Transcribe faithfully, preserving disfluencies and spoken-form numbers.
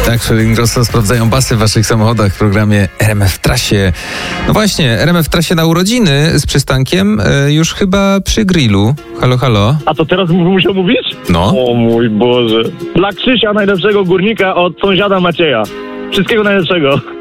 Tak, Opel Ingrosso sprawdzają basy w waszych samochodach w programie R M F w trasie. No właśnie, R M F w trasie na urodziny z przystankiem e, już chyba przy grillu. Halo, halo. A to teraz musiał mówić? No. O mój Boże. Dla Krzysia, najlepszego górnika od sąsiada Macieja. Wszystkiego najlepszego.